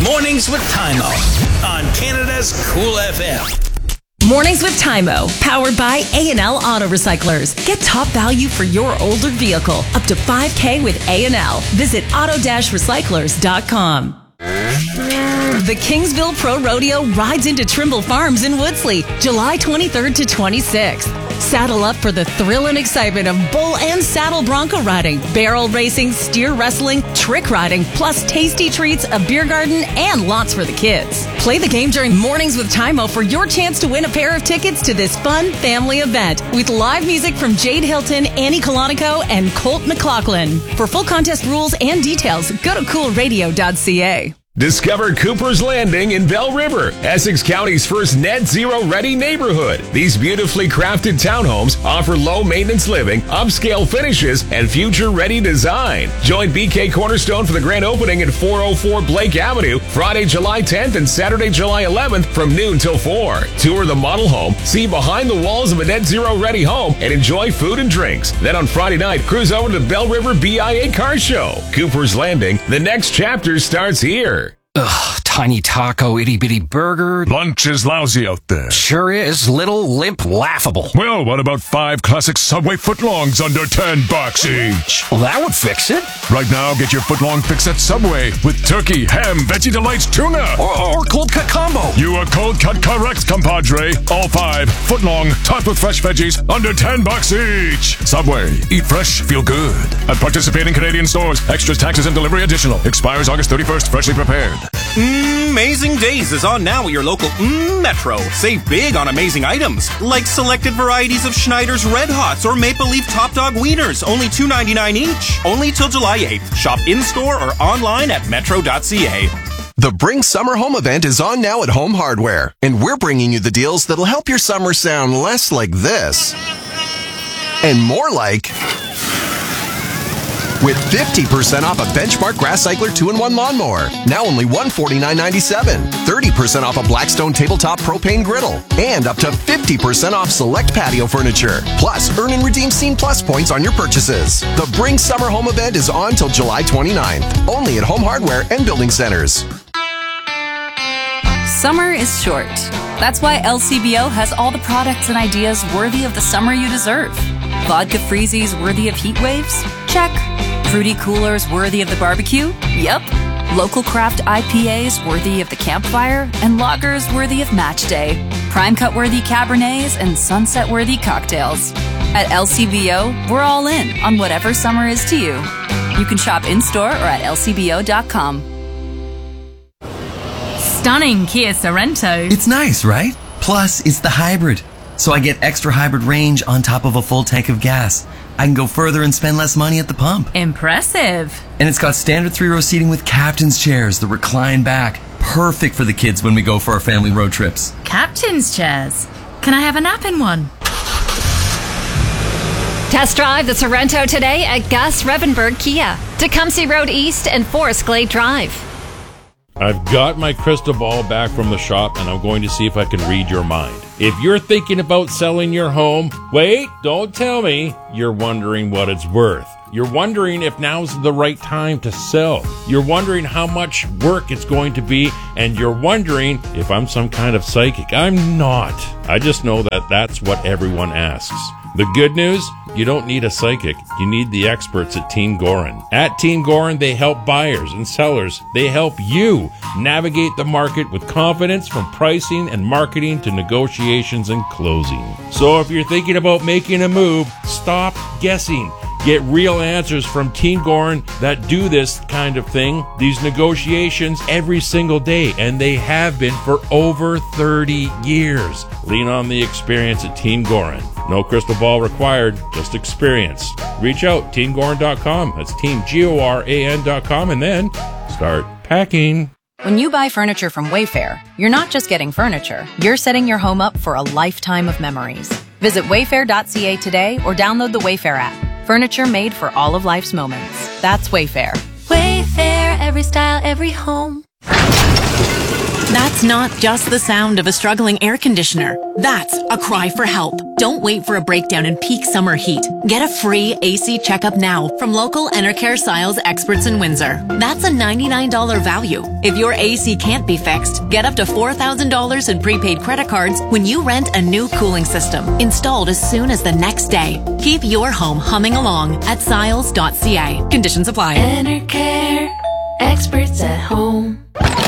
Mornings with Tymo on Canada's Cool FM. Mornings with Tymo, powered by A&L Auto Recyclers. Get top value for your older vehicle, up to $5,000 with A&L. Visit auto-recyclers.com. The Kingsville Pro Rodeo rides into Trimble Farms in Woodsley, July 23rd to 26th. Saddle up for the thrill and excitement of bull and saddle bronco riding, barrel racing, steer wrestling, trick riding, plus tasty treats, a beer garden, and lots for the kids. Play the game during Mornings with Tymo for your chance to win a pair of tickets to this fun family event with live music from Jade Hilton, Annie Colonico, and Colt McLaughlin. For full contest rules and details, go to coolradio.ca. Discover Cooper's Landing in Bell River, Essex County's first net zero ready neighborhood. These beautifully crafted townhomes offer low maintenance living, upscale finishes, and future ready design. Join BK Cornerstone for the grand opening at 404 Blake Avenue, Friday, July 10th and Saturday, July 11th from noon till 4. Tour the model home, see behind the walls of a net zero ready home, and enjoy food and drinks. Then on Friday night, cruise over to the Bell River BIA Car Show. Cooper's Landing, the next chapter starts here. Ugh, tiny taco, itty-bitty burger. Lunch is lousy out there. Sure is. Little, limp, laughable. Well, what about 5 classic Subway footlongs under $10 each? Well, that would fix it. Right now, get your footlong fix at Subway with turkey, ham, Veggie Delights, tuna. Or cold cut combo. You are cold cut correct, compadre. All 5 footlong, topped with fresh veggies, under $10 each. Subway. Eat fresh, feel good. At participating Canadian stores. Extras, taxes, and delivery additional. Expires August 31st. Freshly prepared. Amazing Days is on now at your local Metro. Save big on amazing items, like selected varieties of Schneider's Red Hots or Maple Leaf Top Dog Wieners, only $2.99 each. Only till July 8th. Shop in-store or online at metro.ca. The Bring Summer Home event is on now at Home Hardware, and we're bringing you the deals that'll help your summer sound less like this and more like... with 50% off a Benchmark Grass Cycler 2-in-1 lawnmower, now only $149.97. 30% off a Blackstone Tabletop Propane Griddle, and up to 50% off select patio furniture. Plus, earn and redeem Scene Plus points on your purchases. The Bring Summer Home event is on till July 29th, only at Home Hardware and Building Centers. Summer is short. That's why LCBO has all the products and ideas worthy of the summer you deserve. Vodka freezies worthy of heat waves? Check. Fruity coolers worthy of the barbecue? Yep. Local craft IPAs worthy of the campfire? And lagers worthy of match day. Prime cut worthy Cabernets and sunset worthy cocktails. At LCBO, we're all in on whatever summer is to you. You can shop in-store or at lcbo.com. Stunning Kia Sorento. It's nice, right? Plus, it's the hybrid. So I get extra hybrid range on top of a full tank of gas. I can go further and spend less money at the pump. Impressive. And it's got standard 3-row seating with captain's chairs that recline back. Perfect for the kids when we go for our family road trips. Captain's chairs. Can I have a nap in one? Test drive the Sorento today at Gus Revenberg Kia, Tecumseh Road East and Forest Glade Drive. I've got my crystal ball back from the shop, and I'm going to see if I can read your mind. If you're thinking about selling your home, wait, don't tell me you're wondering what it's worth. You're wondering if now's the right time to sell. You're wondering how much work it's going to be, and you're wondering if I'm some kind of psychic. I'm not. I just know that that's what everyone asks. The good news, you don't need a psychic. You need the experts at Team Gorin. At Team Gorin, they help buyers and sellers. They help you navigate the market with confidence, from pricing and marketing to negotiations and closing. So if you're thinking about making a move, stop guessing. Get real answers from Team Gorin that do this kind of thing, these negotiations every single day, and they have been for over 30 years. Lean on the experience at Team Gorin. No crystal ball required, just experience. Reach out, teamgorin.com. That's teamgoran.com, and then start packing. When you buy furniture from Wayfair, you're not just getting furniture, you're setting your home up for a lifetime of memories. Visit wayfair.ca today or download the Wayfair app. Furniture made for all of life's moments. That's Wayfair. Wayfair, every style, every home. That's not just the sound of a struggling air conditioner. That's a cry for help. Don't wait for a breakdown in peak summer heat. Get a free AC checkup now from local Enercare Siles experts in Windsor. That's a $99 value. If your AC can't be fixed, get up to $4,000 in prepaid credit cards when you rent a new cooling system, installed as soon as the next day. Keep your home humming along at siles.ca. Conditions apply. Enercare, experts at home.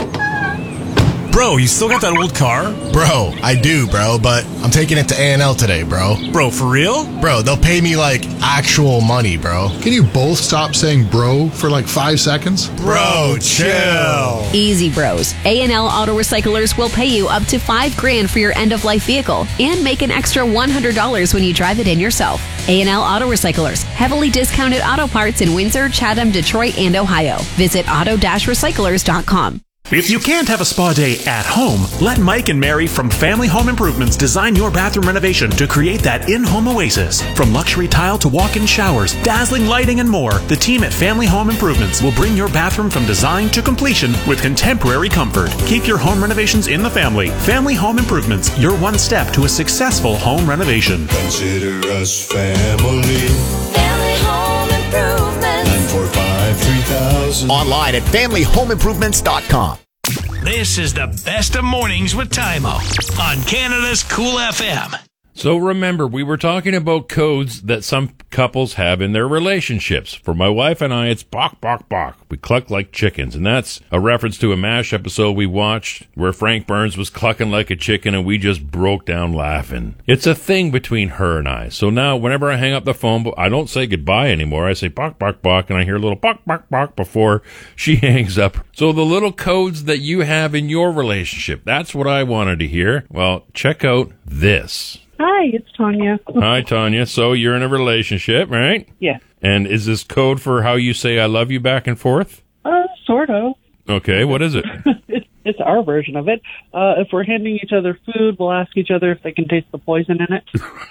Bro, you still got that old car? Bro, I do, bro, but I'm taking it to A&L today, bro. Bro, for real? Bro, they'll pay me like actual money, bro. Can you both stop saying bro for like 5 seconds? Bro, chill. Easy, bros. A&L Auto Recyclers will pay you up to $5,000 for your end-of-life vehicle and make an extra $100 when you drive it in yourself. A&L Auto Recyclers, heavily discounted auto parts in Windsor, Chatham, Detroit, and Ohio. Visit auto-recyclers.com. If you can't have a spa day at home, let Mike and Mary from Family Home Improvements design your bathroom renovation to create that in-home oasis. From luxury tile to walk-in showers, dazzling lighting, and more, the team at Family Home Improvements will bring your bathroom from design to completion with contemporary comfort. Keep your home renovations in the family. Family Home Improvements, your one step to a successful home renovation. Consider us family. Family Home Improvements. 945-3000. Online at familyhomeimprovements.com. This is the best of mornings with Tymo on Canada's Cool FM. So remember, we were talking about codes that some couples have in their relationships. For my wife and I, it's bok, bok, bok. We cluck like chickens. And that's a reference to a MASH episode we watched where Frank Burns was clucking like a chicken and we just broke down laughing. It's a thing between her and I. So now whenever I hang up the phone, I don't say goodbye anymore. I say bok, bok, bok, and I hear a little bok, bok, bok before she hangs up. So the little codes that you have in your relationship, that's what I wanted to hear. Well, check out this. Hi, it's Tanya. Hi, Tanya. So you're in a relationship, right? Yeah. And is this code for how you say I love you back and forth? Sort of. Okay, what is it? It's our version of it. If we're handing each other food, we'll ask each other if they can taste the poison in it.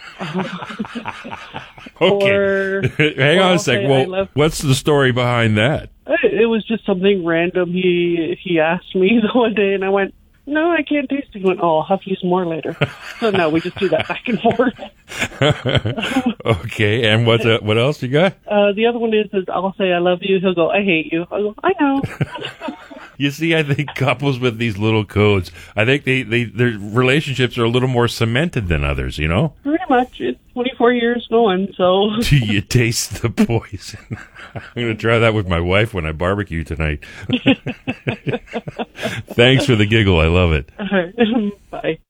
Okay. Hang on a sec. Well, what's the story behind that? It was just something random. He asked me the one day, and I went, no, I can't taste it. He went, I'll have you some more later. So no, we just do that back and forth. Okay, and what else you got? The other one is I'll say I love you. He'll go, I hate you. I'll go, I know. You see, I think couples with these little codes, I think their relationships are a little more cemented than others, you know? Pretty much. It's 24 years going, so. Do you taste the poison? I'm going to try that with my wife when I barbecue tonight. Thanks for the giggle. I love it. All right. Bye.